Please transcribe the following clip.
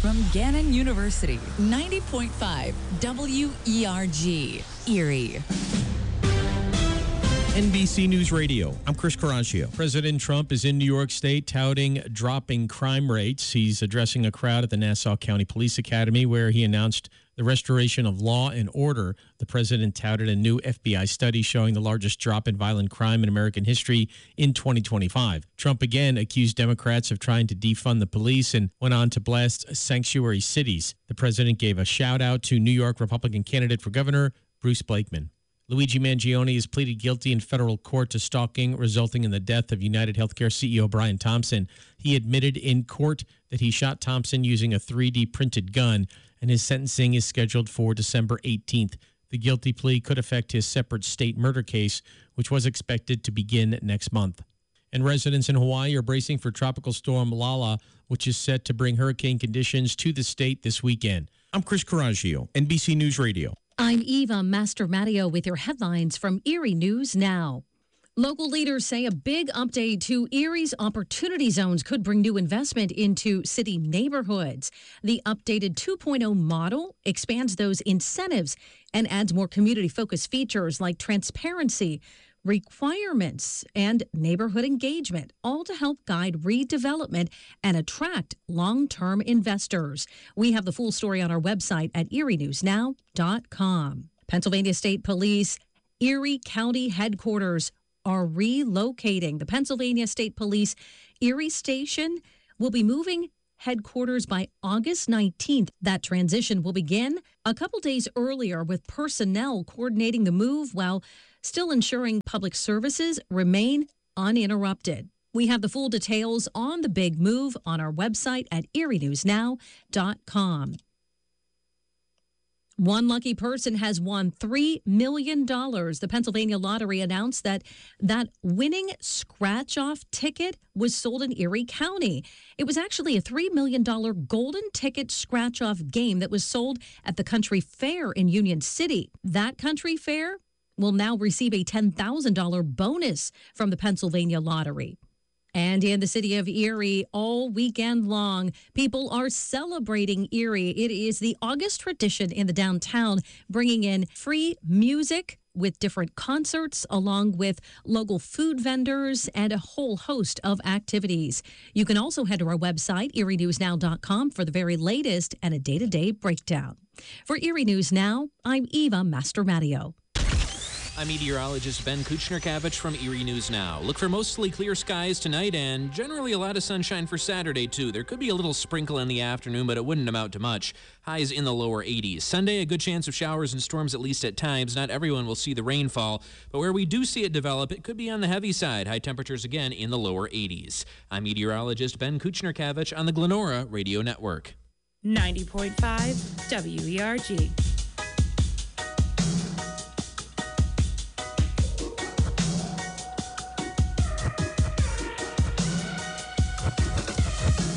from Gannon University, 90.5 WERG, Erie. NBC News Radio. I'm Chris Caraccio. President Trump is in New York State touting dropping crime rates. He's addressing a crowd at the Nassau County Police Academy where he announced the restoration of law and order. The president touted a new FBI study showing the largest drop in violent crime in American history in 2025. Trump again accused Democrats of trying to defund the police and went on to blast sanctuary cities. The president gave a shout out to New York Republican candidate for governor, Bruce Blakeman. Luigi Mangione has pleaded guilty in federal court to stalking, resulting in the death of United Healthcare CEO Brian Thompson. He admitted in court that he shot Thompson using a 3D printed gun, and his sentencing is scheduled for December 18th. The guilty plea could affect his separate state murder case, which was expected to begin next month. And residents in Hawaii are bracing for Tropical Storm Lala, which is set to bring hurricane conditions to the state this weekend. I'm Chris Caraccio, NBC News Radio. I'm Eva Mastromattio with your headlines from Erie News Now. Local leaders say a big update to Erie's opportunity zones could bring new investment into city neighborhoods. The updated 2.0 model expands those incentives and adds more community-focused features like transparency, requirements, and neighborhood engagement, all to help guide redevelopment and attract long-term investors. We have the full story on our website at erienewsnow.com. Pennsylvania State Police Erie County headquarters are relocating. The Pennsylvania State Police Erie Station will be moving headquarters by August 19th. That transition will begin a couple days earlier with personnel coordinating the move while still ensuring public services remain uninterrupted. We have the full details on the big move on our website at erienewsnow.com. One lucky person has won $3 million. The Pennsylvania Lottery announced that winning scratch-off ticket was sold in Erie County. It was actually a $3 million golden ticket scratch-off game that was sold at the Country Fair in Union City. That Country Fair will now receive a $10,000 bonus from the Pennsylvania Lottery. And in the city of Erie, all weekend long, people are celebrating Erie. It is the August tradition in the downtown, bringing in free music with different concerts, along with local food vendors and a whole host of activities. You can also head to our website, erienewsnow.com, for the very latest and a day-to-day breakdown. For Erie News Now, I'm Eva Mastromattio. I'm meteorologist Ben Kuchner-Kavich from Erie News Now. Look for mostly clear skies tonight and generally a lot of sunshine for Saturday, too. There could be a little sprinkle in the afternoon, but it wouldn't amount to much. Highs in the lower 80s. Sunday, a good chance of showers and storms, at least at times. Not everyone will see the rainfall, but where we do see it develop, it could be on the heavy side. High temperatures again in the lower 80s. I'm meteorologist Ben Kuchner-Kavich on the Glenora Radio Network. 90.5 WERG.